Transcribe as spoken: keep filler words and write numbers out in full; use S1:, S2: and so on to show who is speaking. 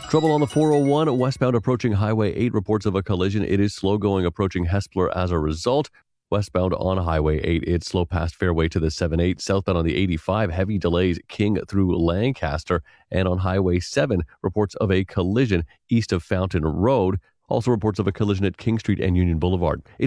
S1: Trouble on the four oh one, westbound approaching Highway eight, reports of a collision. It is slow going approaching Hespeler as a result. Westbound on Highway eight, it's slow past Fairway to the seven eight. Southbound on the eighty-five, heavy delays King through Lancaster. And on Highway seven, reports of a collision east of Fountain Road. Also reports of a collision at King Street and Union Boulevard.